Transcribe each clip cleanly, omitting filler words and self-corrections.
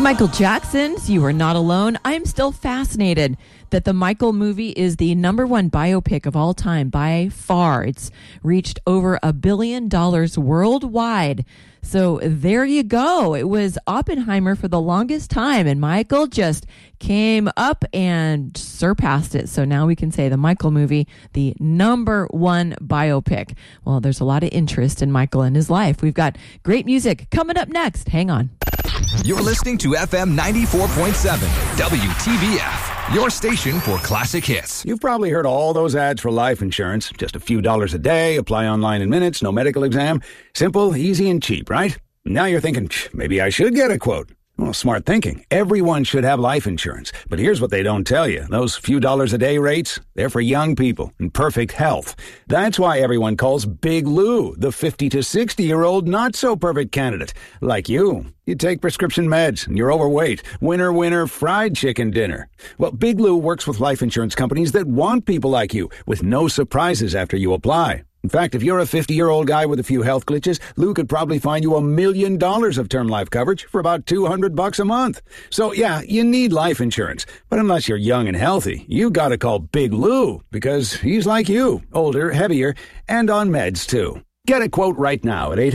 Michael Jackson's You Are Not Alone. I'm still fascinated that the Michael movie is the #1 biopic of all time by far. It's reached over $1 billion worldwide. So there you go. It was Oppenheimer for the longest time, and Michael just came up and surpassed it. So now we can say the Michael movie, the #1 biopic. Well, there's a lot of interest in Michael and his life. We've got great music coming up next. Hang on. You're listening to FM 94.7 WTVF, your station for classic hits. You've probably heard all those ads for life insurance. Just a few dollars a day, apply online in minutes, no medical exam. Simple, easy, and cheap, right? Now you're thinking, maybe I should get a quote. Well, smart thinking. Everyone should have life insurance. But here's what they don't tell you. Those few dollars a day rates, they're for young people in perfect health. That's why everyone calls Big Lou the 50 to 60-year-old not-so-perfect candidate. Like you. You take prescription meds and you're overweight. Winner, winner, fried chicken dinner. Well, Big Lou works with life insurance companies that want people like you with no surprises after you apply. In fact, if you're a 50-year-old guy with a few health glitches, Lou could probably find you $1 million of term life coverage for about $200 a month. So, yeah, you need life insurance. But unless you're young and healthy, you gotta call Big Lou because he's like you, older, heavier, and on meds, too. Get a quote right now at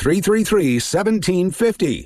800-333-1750,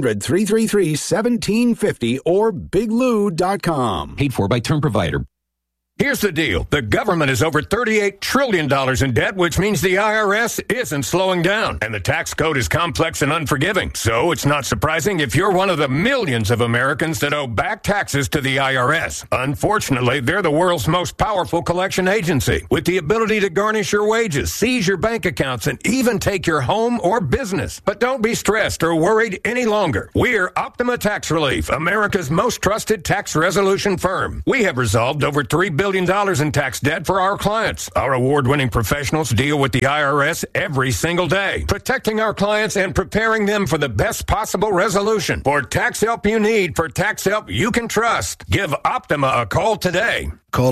800-333-1750, or biglou.com. Paid for by Term Provider. Here's the deal. The government is over $38 trillion in debt, which means the IRS isn't slowing down. And the tax code is complex and unforgiving. So it's not surprising if you're one of the millions of Americans that owe back taxes to the IRS. Unfortunately, they're the world's most powerful collection agency, with the ability to garnish your wages, seize your bank accounts, and even take your home or business. But don't be stressed or worried any longer. We're Optima Tax Relief, America's most trusted tax resolution firm. We have resolved over $3 billion in tax debt for our clients. Our award-winning professionals deal with the IRS every single day, protecting our clients and preparing them for the best possible resolution. For tax help you need, for tax help you can trust, give Optima a call today. Call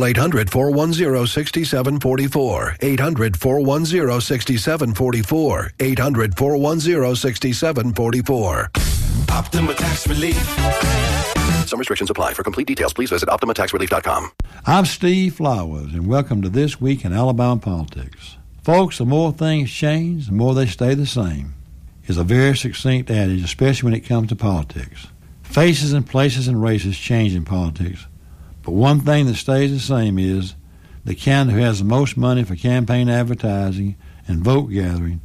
800-410-6744. 800-410-6744. 800-410-6744. Optima Tax Relief. Some restrictions apply. For complete details, please visit OptimaTaxRelief.com. I'm Steve Flowers, and welcome to This Week in Alabama Politics. Folks, the more things change, the more they stay the same, is a very succinct adage, especially when it comes to politics. Faces and places and races change in politics, but one thing that stays the same is the candidate who has the most money for campaign advertising and vote gathering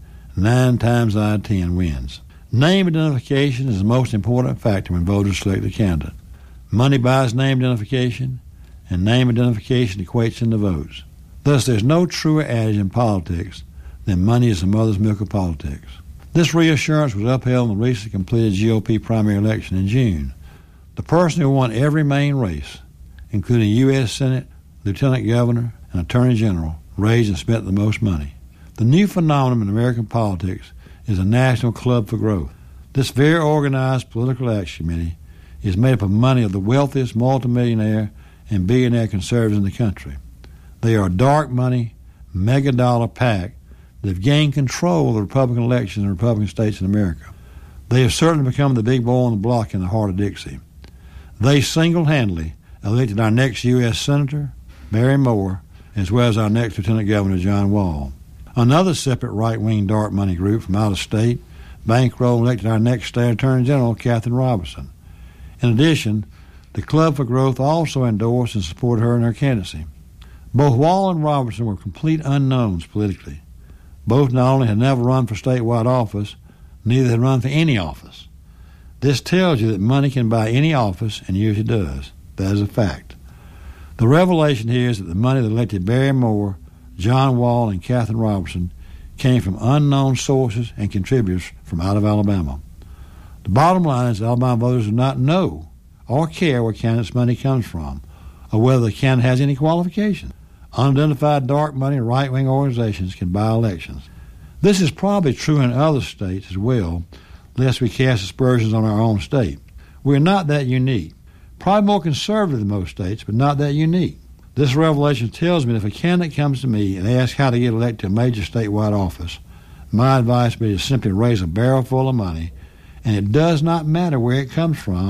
9 times out of 10 wins. Name identification is the most important factor when voters select a candidate. Money buys name identification, and name identification equates into votes. Thus, there's no truer adage in politics than money is the mother's milk of politics. This reassurance was upheld in the recently completed GOP primary election in June. The person who won every main race, including U.S. Senate, Lieutenant Governor, and Attorney General, raised and spent the most money. The new phenomenon in American politics is a National Club for Growth. This very organized political action committee is made up of money of the wealthiest multimillionaire and billionaire conservatives in the country. They are a dark money, mega-dollar pack that have gained control of the Republican elections in Republican states in America. They have certainly become the big boy on the block in the heart of Dixie. They single-handedly elected our next U.S. Senator, Barry Moore, as well as our next Lieutenant Governor, John Wall. Another separate right-wing dark money group from out of state bankrolled and elected our next state Attorney General, Katherine Robertson. In addition, the Club for Growth also endorsed and supported her in her candidacy. Both Wall and Robertson were complete unknowns politically. Both not only had never run for statewide office, neither had run for any office. This tells you that money can buy any office, and usually does. That is a fact. The revelation here is that the money that elected Barry Moore, John Wall, and Katherine Robertson came from unknown sources and contributors from out of Alabama. The bottom line is that Alabama voters do not know or care where candidates' money comes from or whether the candidate has any qualifications. Unidentified dark money right-wing organizations can buy elections. This is probably true in other states as well, lest we cast aspersions on our own state. We're not that unique. Probably more conservative than most states, but not that unique. This revelation tells me that if a candidate comes to me and asks how to get elected to a major statewide office, my advice would be to simply raise a barrel full of money, and it does not matter where it comes from,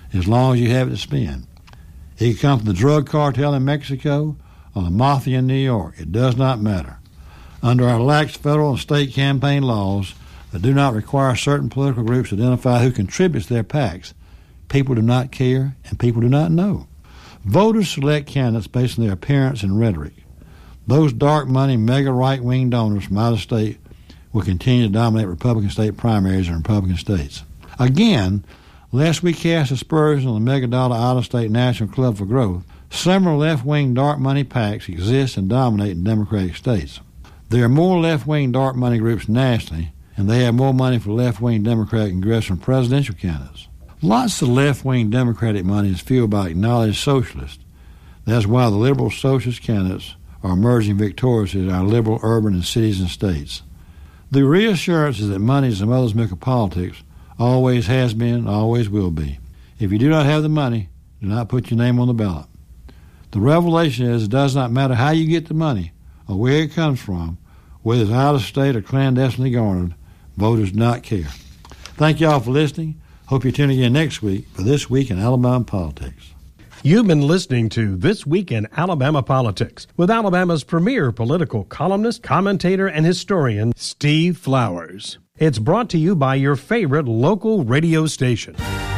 as long as you have it to spend. It can come from the drug cartel in Mexico or the mafia in New York. It does not matter. Under our lax federal and state campaign laws that do not require certain political groups to identify who contributes to their PACs, people do not care and people do not know. Voters select candidates based on their appearance and rhetoric. Those dark money, mega right-wing donors from out of state will continue to dominate Republican state primaries in Republican states. Again, lest we cast aspersions on the mega-dollar out-of-state National Club for Growth, several left-wing dark money PACs exist and dominate in Democratic states. There are more left-wing dark money groups nationally, and they have more money for left-wing Democratic congressional and presidential candidates. Lots of left-wing Democratic money is fueled by acknowledged socialists. That's why the liberal socialist candidates are emerging victorious in our liberal urban and cities and states. The reassurance is that money is the mother's milk of politics, always has been, always will be. If you do not have the money, do not put your name on the ballot. The revelation is it does not matter how you get the money or where it comes from, whether it's out of state or clandestinely garnered, voters do not care. Thank you all for listening. Hope you tune again next week for This Week in Alabama Politics. You've been listening to This Week in Alabama Politics with Alabama's premier political columnist, commentator, and historian, Steve Flowers. It's brought to you by your favorite local radio station.